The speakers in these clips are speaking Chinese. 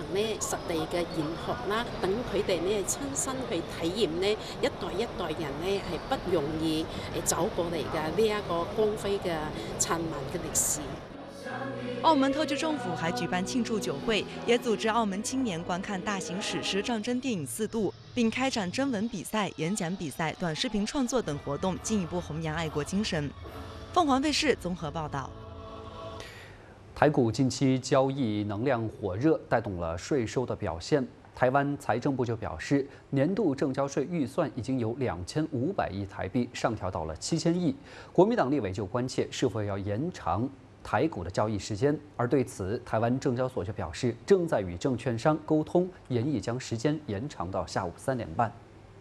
呢實地嘅研學啦，等佢哋呢親身去體驗呢一代一代人呢係不容易走過嚟嘅呢一個光輝嘅燦爛嘅歷史。 澳門特區政府還舉辦慶祝酒會，也組織澳門青年觀看大型史詩戰爭電影4度，並開展徵文比賽、演講比賽、短視頻創作等活動，進一步弘揚愛國精神。鳳凰衛視綜合報道。 台股近期交易能量火熱，帶動了稅收的表現。台灣財政部就表示，年度證交稅預算已經由2500億台幣上調到了7000億。國民黨立委就關切是否要延長台股的交易時間，而對此，台灣證交所就表示，正在與證券商溝通，研議將時間延長到下午3點半。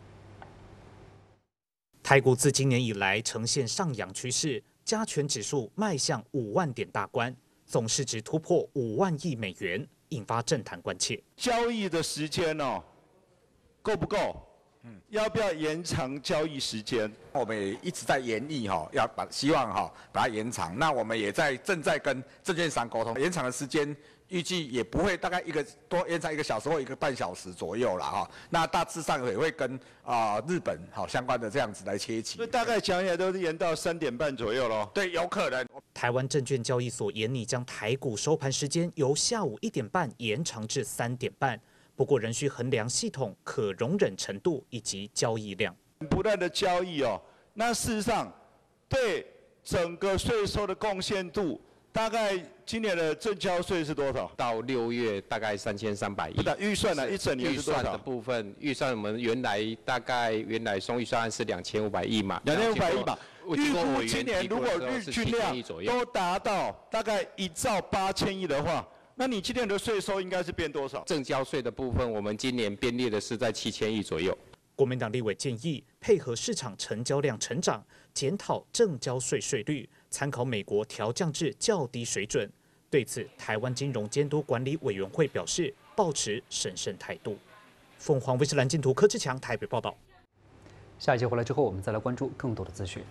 台股自今年以來呈現上揚趨勢，加權指數邁向5萬點大關，總市值突破5萬億美元，引發政壇關切。 交易的時間哦，夠不夠？要不要延長交易時間？ 我們也一直在研議哈，希望哈把它延長。那我們也正在跟證券商溝通，延長的時間預計也不會大概多延長1個小時或1個半小時左右了哈。那大致上也會跟日本相關的這樣子來切齊。 所以大概講起來都是延到3點半左右咯。 對，有可能。 台灣證券交易所研擬將台股收盤時間由下午1點半延長至3點半。不過仍需衡量系統可容忍程度以及交易量。 不斷的交易哦，那事實上對整個稅收的貢獻度，大概今年的證交稅是多少？ 到6月大概3300億。 預算呢？一整年是多少？ 預算的部分，預算我們原來總預算案是2500億嘛。 2500億嘛。預估今年如果日均量都達到大概1兆8000億的話。那你今年的稅收應該是變多少？ 證交稅的部分，我們今年編列的是在7000億左右。 國民黨立委建議配合市場成交量成長，檢討證交稅稅率，參考美國調降至較低水準。對此，台灣金融監督管理委員會表示，抱持審慎態度。鳳凰衛視藍鏡圖柯志強台北報道。 下一節回來之後，我們再來關注更多的資訊。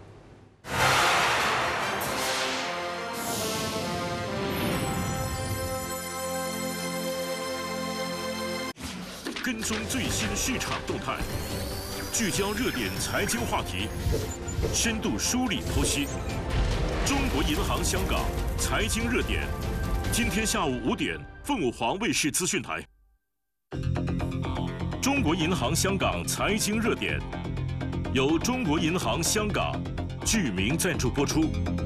跟蹤最新市場動態，聚焦熱點財經話題，深度梳理剖析。中國銀行香港財經熱點，今天下午5點，鳳凰衛視資訊台。中國銀行香港財經熱點，由中國銀行香港巨名贊助播出，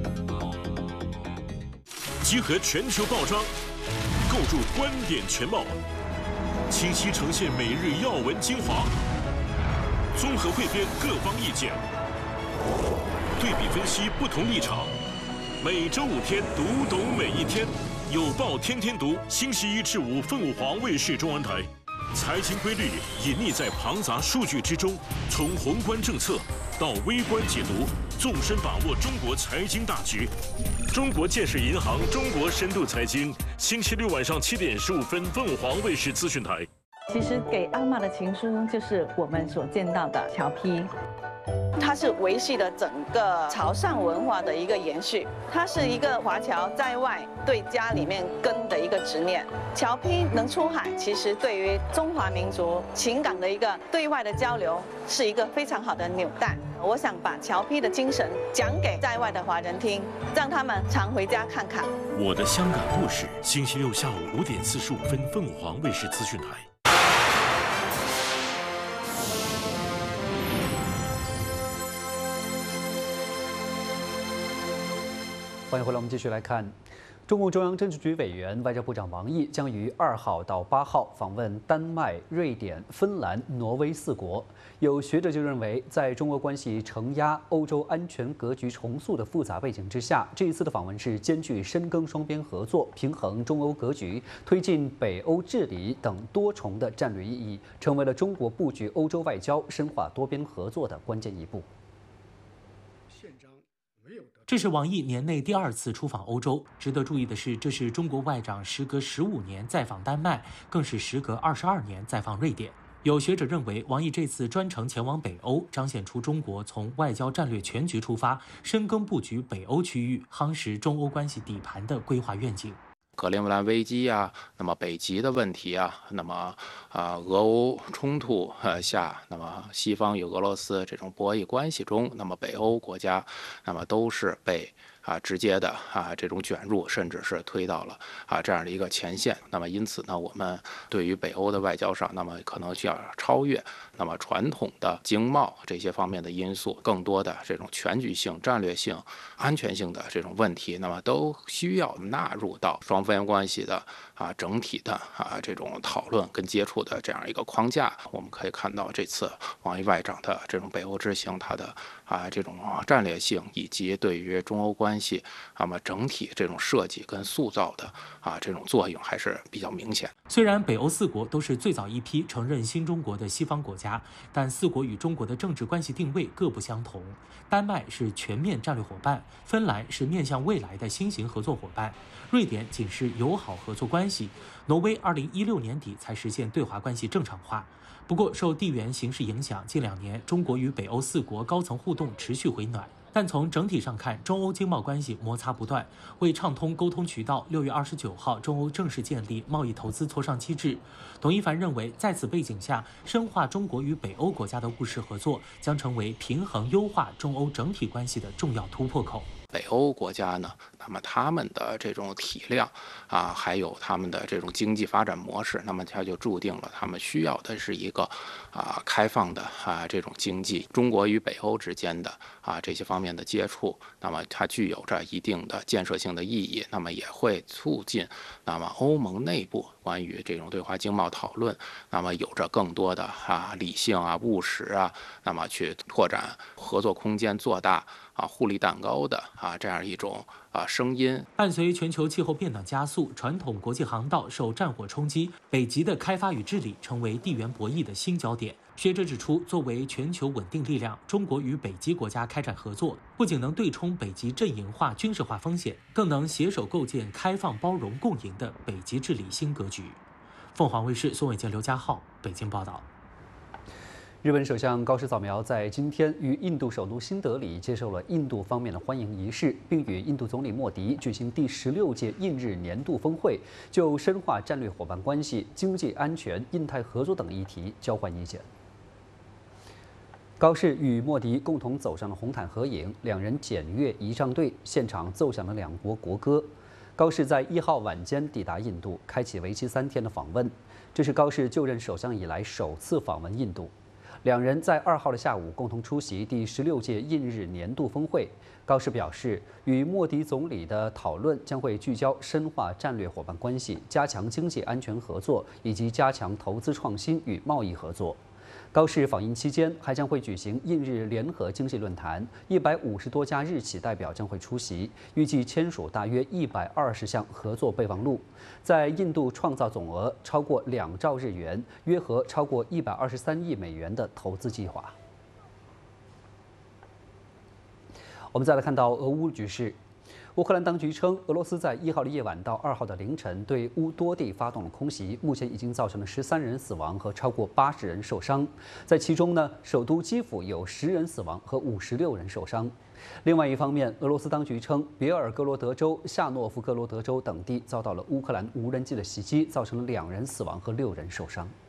集合全球報章，構築觀點全貌。清晰呈現每日要聞精華，綜合彙編各方意見，對比分析不同立場。每周5天，讀懂每一天，有報天天讀。星期1至5，鳳凰衛視中文台。財經規律隱匿在龐雜數據之中，從宏觀政策到微觀解讀，縱深把握中國財經大局。中國建設銀行中國深度財經，星期6晚上7點15分，鳳凰衛視資訊台。 其實給阿嬤的情書就是我們所見到的僑批，它是維繫了整個潮汕文化的一個延續，它是一個華僑在外對家裡面根的一個執念。僑批能出海，其實對於中華民族情感的一個對外的交流，是一個非常好的紐帶。我想把僑批的精神講給在外的華人聽，讓他們常回家看看。 我的香港故事，星期6下午5點45分，鳳凰衛視資訊台。 歡迎回來，我們繼續來看，中共中央政治局委員、外交部長王毅將於2號到8號訪問丹麥、瑞典、芬蘭、挪威4國。有學者就認為，在中俄關係承壓、歐洲安全格局重塑的複雜背景之下，這一次的訪問是兼具深耕雙邊合作、平衡中歐格局、推進北歐治理等多重的戰略意義，成為了中國布局歐洲外交、深化多邊合作的關鍵一步。 這是王毅年內第2次出訪歐洲。值得注意的是，這是中國外長時隔15年再訪丹麥，更是時隔22年再訪瑞典。有學者認為，王毅這次專程前往北歐，彰顯出中國從外交戰略全局出發，深耕布局北歐區域，夯實中歐關係底盤的規劃願景。 格陵兰危机啊，那么北极的问题啊，那么俄欧冲突下，那么西方与俄罗斯这种博弈关系中，那么北欧国家，那么都是被直接的这种卷入，甚至是推到了这样的一个前线。那么因此呢，我们对于北欧的外交上，那么可能需要超越那么传统的经贸这些方面的因素，更多的这种全局性、战略性、安全性的这种问题，那么都需要纳入到双边关系的整体的这种讨论跟接触的这样一个框架。我们可以看到这次王毅外长的这种北欧之行，它的这种战略性以及对于中欧关系那么整体这种设计跟塑造的这种作用还是比较明显。 虽然北欧4国都是最早一批承认新中国的西方国家，但4国与中国的政治关系定位各不相同。丹麦是全面战略伙伴，芬兰是面向未来的新型合作伙伴，瑞典仅是友好合作关系，挪威2016年底才实现对华关系正常化。不过，受地缘形势影响，近2年中国与北欧4国高层互动持续回暖。但从整体上看，中欧经贸关系摩擦不断。为畅通沟通渠道，6月29号，中欧正式建立贸易投资磋商机制。董一凡认为，在此背景下，深化中国与北欧国家的务实合作，将成为平衡优化中欧整体关系的重要突破口。 北欧国家呢，那么他们的这种体量还有他们的这种经济发展模式，那么它就注定了他们需要的是一个开放的这种经济。中国与北欧之间的这些方面的接触，那么它具有着一定的建设性的意义，那么也会促进那么欧盟内部关于这种对华经贸讨论，那么有着更多的理性务实那么去拓展合作空间，做大互利蛋糕的这样一种声音。 伴随全球气候变暖加速，传统国际航道受战火冲击，北极的开发与治理成为地缘博弈的新焦点。学者指出，作为全球稳定力量，中国与北极国家开展合作，不仅能对冲北极阵营化、军事化风险，更能携手构建开放、包容、共赢的北极治理新格局。凤凰卫视宋伟杰、刘家浩北京报道。 日本首相高市早苗在今天于印度首都新德里接受了印度方面的欢迎仪式，并与印度总理莫迪举行第16届印日年度峰会，就深化战略伙伴关系、经济安全、印太合作等议题交换意见。高市与莫迪共同走上了红毯合影，两人检阅仪仗队，现场奏响了两国国歌。高市在1号晚间抵达印度，开启为期3天的访问，这是高市就任首相以来首次访问印度。两人在2号的下午共同出席第16届印日年度峰会。高市表示，与莫迪总理的讨论将会聚焦深化战略伙伴关系、加强经济安全合作以及加强投资创新与贸易合作。高市访印期间还将会举行印日联合经济论坛，150多家日企代表将会出席，预计签署大约120项合作备忘录，在印度创造总额超过2兆日元，约合超过123亿美元的投资计划。我们再来看到俄乌局势。乌克兰当局称，俄罗斯在1号的夜晚到2号的凌晨对乌多地发动了空袭，目前已经造成了13人死亡和超过80人受伤。在其中呢，首都基辅有10人死亡和56人受伤。另外一方面，俄罗斯当局称，别尔哥罗德州、夏诺夫哥罗德州等地遭到了乌克兰无人机的袭击，造成了2人死亡和6人受伤。